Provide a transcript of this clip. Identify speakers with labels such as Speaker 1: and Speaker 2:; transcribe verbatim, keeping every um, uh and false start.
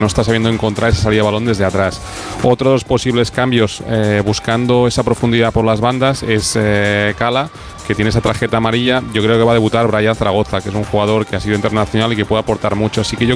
Speaker 1: no está sabiendo encontrar esa salida de balón desde atrás. Otros posibles cambios eh, buscando esa profundidad por las bandas es eh, Cala, que tiene esa tarjeta amarilla. Yo creo que va a debutar Brian Zaragoza, que es un jugador que ha sido internacional y que puede aportar mucho. Así que yo